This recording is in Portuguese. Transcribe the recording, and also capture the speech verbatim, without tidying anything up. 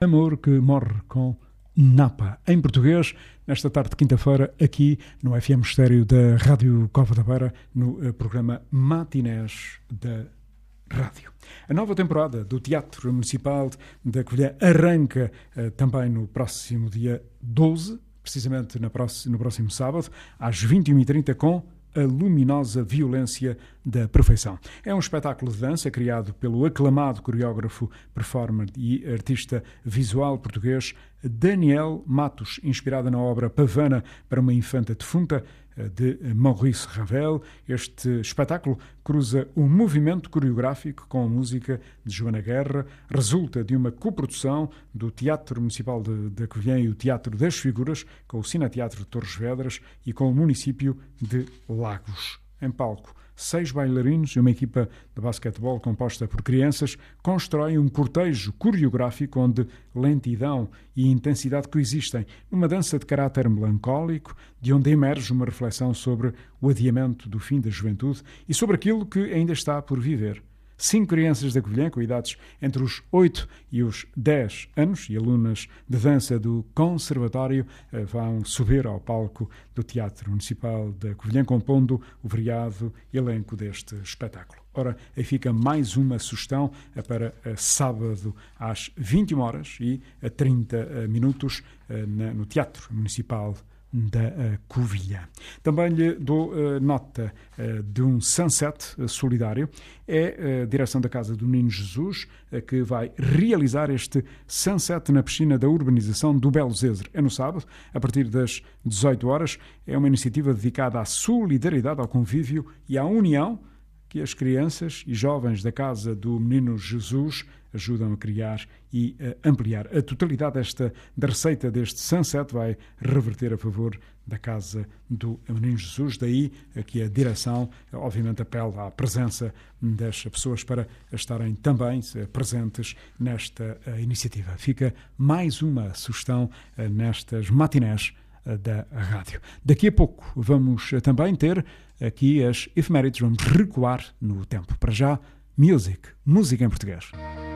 Amor que morre com Napa, em português, nesta tarde de quinta-feira, aqui no F M Estéreo da Rádio Cova da Beira, no uh, programa Matinés da Rádio. A nova temporada do Teatro Municipal da Covilhã arranca uh, também no próximo dia doze, precisamente na próximo, no próximo sábado, às vinte e uma e trinta, com A Luminosa Violência da Perfeição. É um espetáculo de dança criado pelo aclamado coreógrafo, performer e artista visual português Daniel Matos, inspirada na obra Pavana para uma infanta defunta, de Maurice Ravel. Este espetáculo cruza o movimento coreográfico com a música de Joana Guerra, resulta de uma coprodução do Teatro Municipal de, de Covilhã e o Teatro das Figuras, com o Cineteatro de Torres Vedras e com o município de Lagos. Em palco, seis bailarinos e uma equipa de basquetebol composta por crianças constroem um cortejo coreográfico onde lentidão e intensidade coexistem, numa dança de caráter melancólico, de onde emerge uma reflexão sobre o adiamento do fim da juventude e sobre aquilo que ainda está por viver. Cinco crianças da Covilhã, com idades entre os oito e os dez anos, e alunas de dança do Conservatório, vão subir ao palco do Teatro Municipal da Covilhã, compondo o variado elenco deste espetáculo. Ora, aí fica mais uma sugestão para sábado às vinte e uma horas e trinta minutos no Teatro Municipal da uh, Covilhã. Também lhe dou uh, nota uh, de um sunset uh, solidário. É a direção da Casa do Menino Jesus uh, que vai realizar este sunset na piscina da urbanização do Belo Zezer. É no sábado, a partir das dezoito horas. É uma iniciativa dedicada à solidariedade, ao convívio e à união que as crianças e jovens da Casa do Menino Jesus ajudam a criar e a ampliar. A totalidade desta, da receita deste sunset vai reverter a favor da Casa do Menino Jesus. Daí que a direção, obviamente, apela à presença das pessoas para estarem também presentes nesta iniciativa. Fica mais uma sugestão nestas matinés da rádio. Daqui a pouco vamos também ter aqui as efemérides, vamos recuar no tempo. Para já, music, música em português.